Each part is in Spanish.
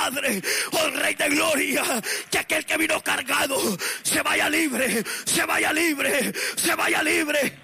Padre, oh Rey de Gloria, que aquel que vino cargado se vaya libre, se vaya libre, se vaya libre.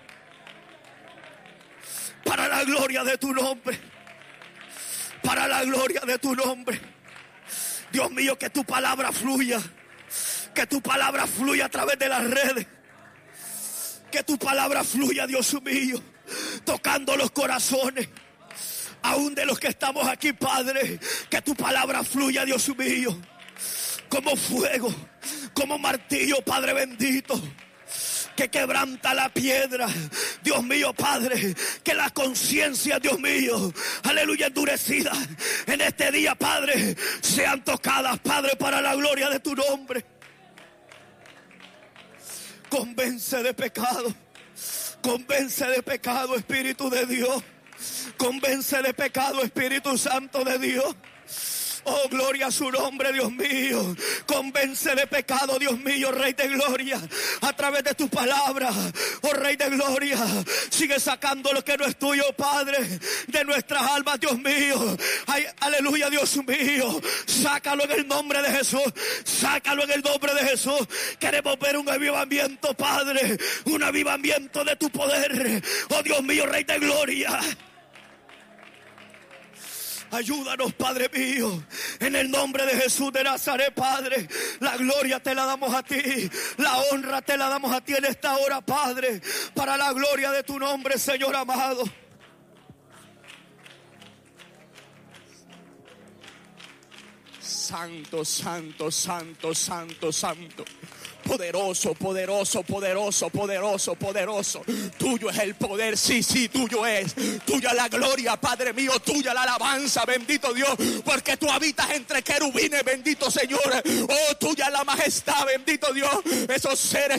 Para la gloria de tu nombre, para la gloria de tu nombre. Dios mío, que tu palabra fluya, que tu palabra fluya a través de las redes. Que tu palabra fluya, Dios mío, tocando los corazones, aún de los que estamos aquí, Padre. Que tu palabra fluya, Dios mío, como fuego, como martillo, Padre bendito, que quebranta la piedra. Dios mío, Padre, que las conciencias, Dios mío, aleluya, endurecidas en este día, Padre, sean tocadas, Padre, para la gloria de tu nombre. Convence de pecado, Espíritu de Dios. Convence de pecado, Espíritu Santo de Dios. Oh, gloria a su nombre, Dios mío. Convence de pecado, Dios mío, Rey de Gloria, a través de tu palabra. Oh, Rey de Gloria, sigue sacando lo que no es tuyo, Padre, de nuestras almas, Dios mío. Ay, aleluya, Dios mío. Sácalo en el nombre de Jesús. Sácalo en el nombre de Jesús. Queremos ver un avivamiento, Padre. Un avivamiento de tu poder. Oh, Dios mío, Rey de Gloria. Ayúdanos, Padre mío, en el nombre de Jesús de Nazaret, Padre. La gloria te la damos a ti, la honra te la damos a ti en esta hora, Padre, para la gloria de tu nombre, Señor amado. Santo, santo, santo, santo, santo. Poderoso, poderoso, poderoso, poderoso, poderoso. Tuyo es el poder, sí, sí, tuyo es. Tuya la gloria, Padre mío, tuya la alabanza, bendito Dios, porque tú habitas entre querubines, bendito Señor. Oh, tuya la majestad, bendito Dios. Esos seres